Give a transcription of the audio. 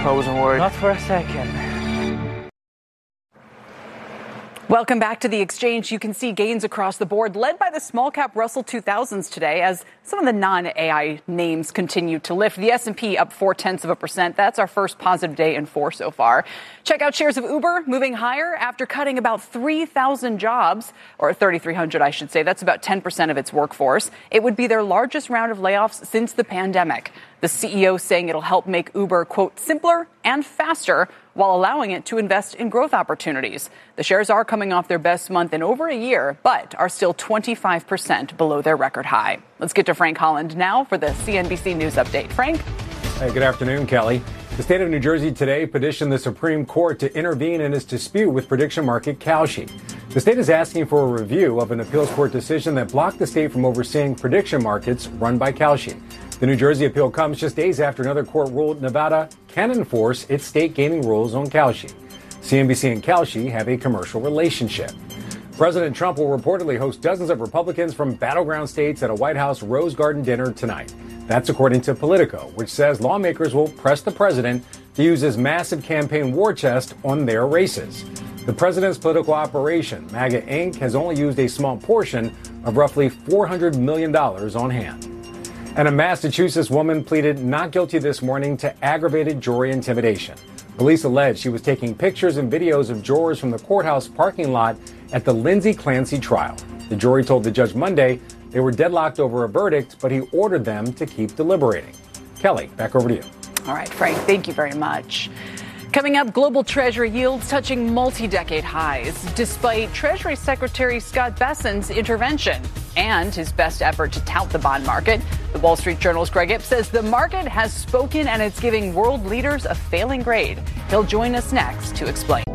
I wasn't worried. Not for a second. Welcome back to The Exchange. You can see gains across the board, led by the small cap Russell 2000s today, as some of the non-AI names continue to lift. The S&P up 0.4%. That's our first positive day in 4 so far. Check out shares of Uber moving higher after cutting about 3,000 jobs, or 3,300, I should say. That's about 10% of its workforce. It would be their largest round of layoffs since the pandemic. The CEO saying it'll help make Uber, quote, simpler and faster, while allowing it to invest in growth opportunities. The shares are coming off their best month in over a year, but are still 25% below their record high. Let's get to Frank Holland now for the CNBC News Update. Frank? Hey, good afternoon, Kelly. The state of New Jersey today petitioned the Supreme Court to intervene in its dispute with prediction market Kalshi. The state is asking for a review of an appeals court decision that blocked the state from overseeing prediction markets run by Kalshi. The New Jersey appeal comes just days after another court ruled Nevada can enforce its state gaming rules on Kalshi. CNBC and Kalshi have a commercial relationship. President Trump will reportedly host dozens of Republicans from battleground states at a White House Rose Garden dinner tonight. That's according to Politico, which says lawmakers will press the president to use his massive campaign war chest on their races. The president's political operation, MAGA Inc., has only used a small portion of roughly $400 million on hand. And a Massachusetts woman pleaded not guilty this morning to aggravated jury intimidation. Police allege she was taking pictures and videos of jurors from the courthouse parking lot at the Lindsay Clancy trial. The jury told the judge Monday they were deadlocked over a verdict, but he ordered them to keep deliberating. Kelly, back over to you. All right, Frank, thank you very much. Coming up, global Treasury yields touching multi-decade highs, despite Treasury Secretary Scott Bessent's intervention and his best effort to tout the bond market. The Wall Street Journal's Greg Ip says the market has spoken and it's giving world leaders a failing grade. He'll join us next to explain.